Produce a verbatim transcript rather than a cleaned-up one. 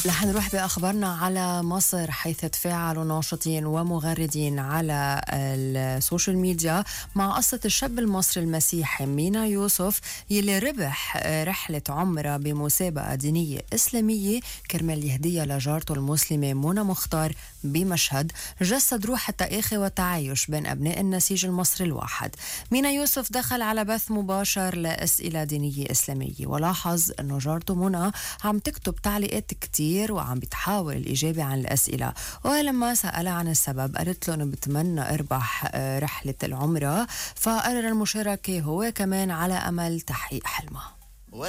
رح نروح بأخبارنا على مصر، حيث تفاعلوا ناشطين ومغردين على السوشيال ميديا مع قصة الشاب المصري المسيحي مينا يوسف يلي ربح رحلة عمرة بمسابقة دينية إسلامية كرمال يهديها لجارته المسلمة منى مختار بمشهد، جسد روح التآخي والتعايش بين أبناء النسيج المصري الواحد. مينا يوسف دخل على بث مباشر لأسئلة دينية إسلامية، ولاحظ أنه جارته منى عم تكتب تعليقات كتير وعم بتحاول الإجابة عن الأسئلة، ولما سألها عن السبب قالت له أنه بتمنى أربح رحلة العمرة، فقرر المشاركة هو كمان على أمل تحقيق حلمها.